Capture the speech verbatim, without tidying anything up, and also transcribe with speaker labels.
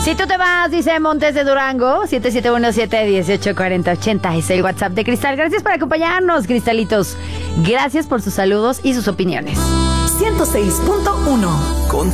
Speaker 1: Si tú te vas, dice Montes de Durango, siete siete uno siete, uno ocho cuatro cero ocho cero es el WhatsApp de Cristal. Gracias por acompañarnos, Cristalitos. Gracias por sus saludos y sus opiniones.
Speaker 2: ciento seis punto uno. Con